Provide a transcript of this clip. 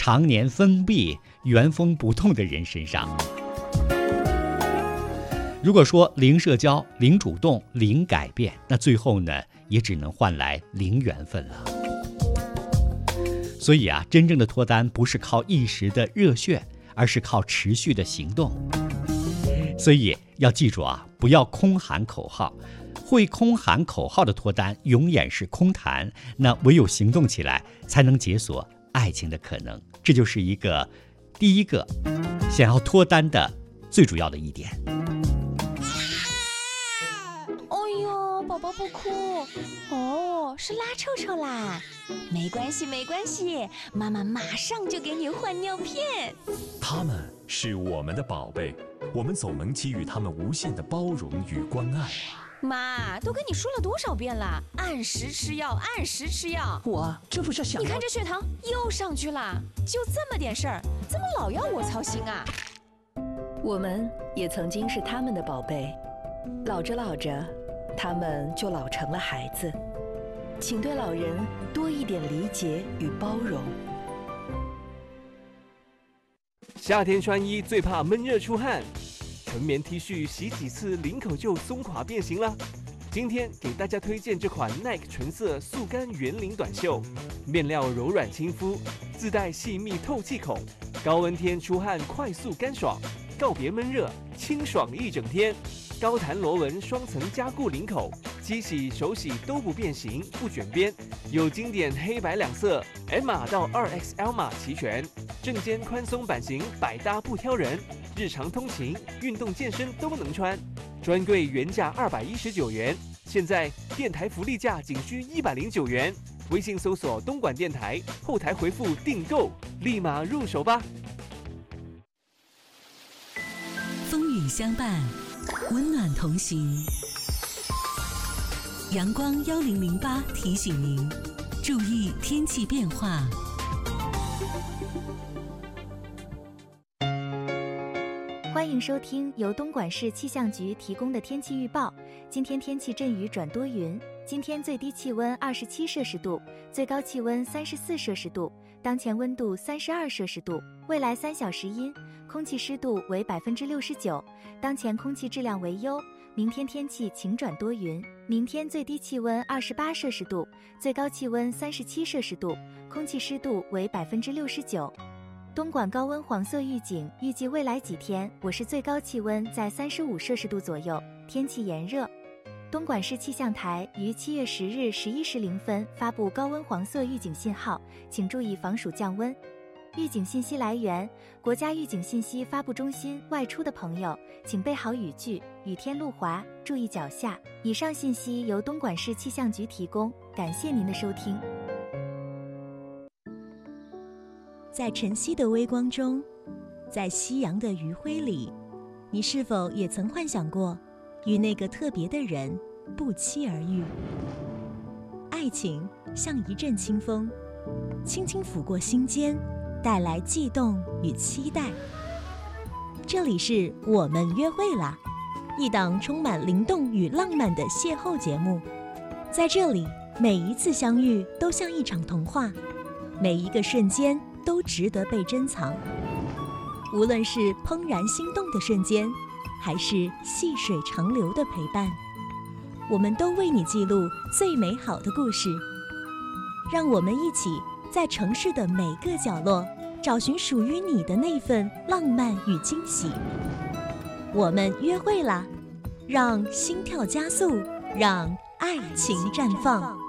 常年封闭、原封不动的人身上。如果说零社交、零主动、零改变，那最后呢，也只能换来零缘分了。所以啊，真正的脱单不是靠一时的热血，而是靠持续的行动。所以要记住啊，不要空喊口号。会空喊口号的脱单永远是空谈，那唯有行动起来，才能解锁爱情的可能。这就是第一个想要脱单的最主要的一点。 宝宝不哭哦，是拉臭臭啦，没关系，妈妈马上就给你换尿片。 他们是我们的宝贝，我们总能给予他们无限的包容与关爱。 妈，都跟你说了多少遍了，按时吃药，按时吃药。 我这不是想…… 你看这血糖又上去了，就这么点事儿，怎么老要我操心啊？ 我们也曾经是他们的宝贝，老着老着，他们就老成了孩子。请对老人多一点理解与包容。 夏天穿衣最怕闷热出汗，纯棉 T 恤洗几次领口就松垮变形了。今天给大家推荐这款 Nike 纯色速干圆领短袖，面料柔软亲肤，自带细密透气孔，高温天出汗快速干爽，告别闷热，清爽一整天。高弹螺纹双层加固领口，机洗手洗都不变形不卷边，有经典黑白两色 ，M 码到2XL 码齐全，正肩宽松版型百搭不挑人，日常通勤、运动健身都能穿。专柜原价219元，现在电台福利价仅需109元。微信搜索东莞电台，后台回复订购，立马入手吧。 风雨相伴，温暖同行。阳光1008提醒您，注意天气变化。 欢迎收听由东莞市气象局提供的天气预报。今天天气阵雨转多云，今天最低气温27摄氏度，最高气温34摄氏度，当前温度32摄氏度。未来3小时阴，空气湿度为69%，当前空气质量为优。明天天气晴转多云，明天最低气温28摄氏度，最高气温37摄氏度，空气湿度为69%。东莞高温黄色预警，预计未来几天我市最高气温在35摄氏度左右，天气炎热。东莞市气象台于7月10日11时0分发布高温黄色预警信号，请注意防暑降温。预警信息来源：国家预警信息发布中心。外出的朋友请备好雨具，雨天路滑，注意脚下。以上信息由东莞市气象局提供，感谢您的收听。 在晨曦的微光中，在夕阳的余晖里，你是否也曾幻想过与那个特别的人不期而遇？爱情像一阵清风，轻轻拂过心间，带来悸动与期待。这里是我们约会啦，一档充满灵动与浪漫的邂逅节目。在这里，每一次相遇都像一场童话，每一个瞬间都值得被珍藏。无论是怦然心动的瞬间，还是细水长流的陪伴，我们都为你记录最美好的故事。让我们一起在城市的每个角落找寻属于你的那份浪漫与惊喜。我们约会啦，让心跳加速，让爱情绽放。